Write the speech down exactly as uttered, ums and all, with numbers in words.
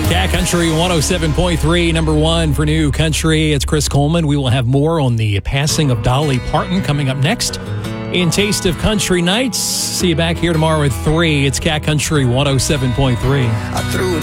Cat Country one oh seven point three, number one for new country. It's Chris Coleman. We will have more on the passing of Dolly Parton coming up next in Taste of Country Nights. See you back here tomorrow at three. It's Cat Country one oh seven point three. I threw it